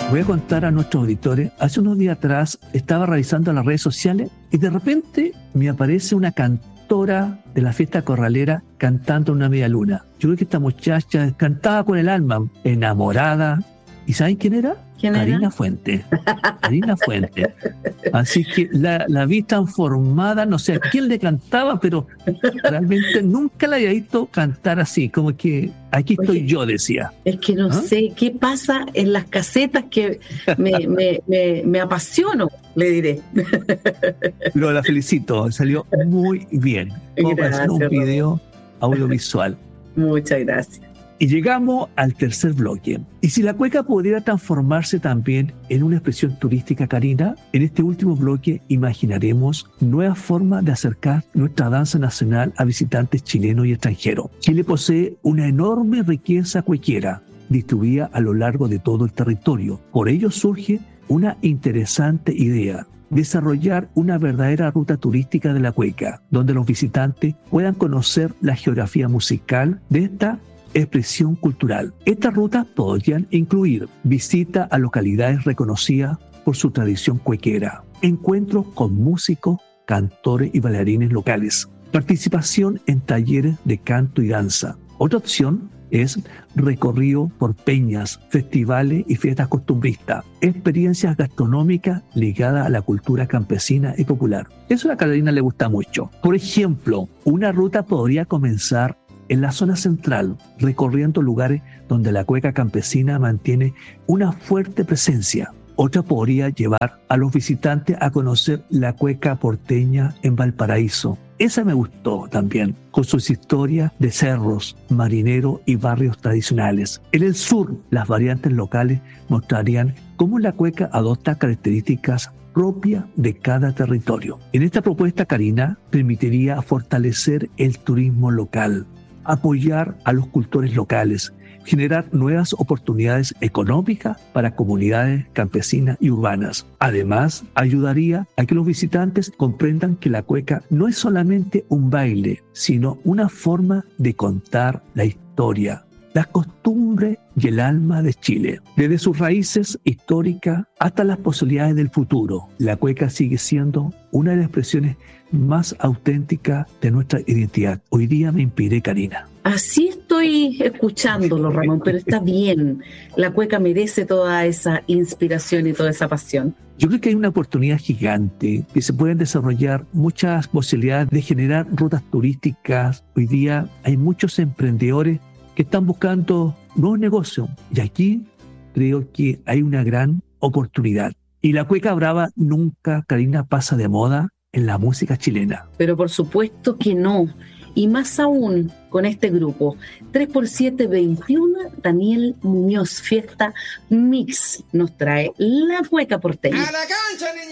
Voy a contar a nuestros auditores, hace unos días atrás estaba revisando las redes sociales y de repente me aparece una cantora de la fiesta corralera cantando Una media luna. Yo creo que esta muchacha cantaba con el alma, enamorada. ¿Y saben quién era? Karina Fuentes. Karina Fuentes. Así que la vi transformada, no sé a quién le cantaba, pero realmente nunca la había visto cantar así, como que aquí estoy yo, decía. Es que no sé qué pasa en las casetas que me apasiono, le diré. Pero la felicito, salió muy bien. Vamos a hacer un video audiovisual. Muchas gracias. Y llegamos al tercer bloque. Y si la cueca pudiera transformarse también en una expresión turística, Karina, en este último bloque imaginaremos nuevas formas de acercar nuestra danza nacional a visitantes chilenos y extranjeros. Chile posee una enorme riqueza cuequera, distribuida a lo largo de todo el territorio. Por ello surge una interesante idea: desarrollar una verdadera ruta turística de la cueca, donde los visitantes puedan conocer la geografía musical de esta expresión cultural. Estas rutas podrían incluir visita a localidades reconocidas por su tradición cuequera, encuentros con músicos, cantores y bailarines locales, participación en talleres de canto y danza. Otra opción es recorrido por peñas, festivales y fiestas costumbristas, experiencias gastronómicas ligadas a la cultura campesina y popular. Eso a Carolina le gusta mucho. Por ejemplo, una ruta podría comenzar en la zona central, recorriendo lugares donde la cueca campesina mantiene una fuerte presencia. Otra podría llevar a los visitantes a conocer la cueca porteña en Valparaíso. Esa me gustó también, con sus historias de cerros, marineros y barrios tradicionales. En el sur, las variantes locales mostrarían cómo la cueca adopta características propia de cada territorio. En esta propuesta, Karina, permitiría fortalecer el turismo local, apoyar a los cultores locales, generar nuevas oportunidades económicas para comunidades campesinas y urbanas. Además, ayudaría a que los visitantes comprendan que la cueca no es solamente un baile, sino una forma de contar la historia, las costumbres y el alma de Chile. Desde sus raíces históricas hasta las posibilidades del futuro, la cueca sigue siendo una de las expresiones más auténticas de nuestra identidad. Hoy día me inspiré, Karina. Así estoy escuchándolo, Ramón, pero está bien. La cueca merece toda esa inspiración y toda esa pasión. Yo creo que hay una oportunidad gigante, que se pueden desarrollar muchas posibilidades de generar rutas turísticas. Hoy día hay muchos emprendedores que están buscando nuevos negocios. Y aquí creo que hay una gran oportunidad. Y la cueca brava nunca, Karina, pasa de moda en la música chilena. Pero por supuesto que no. Y más aún con este grupo. 3x7-21, Daniel Muñoz, Fiesta Mix, nos trae la cueca porteña. ¡A la cancha, niña!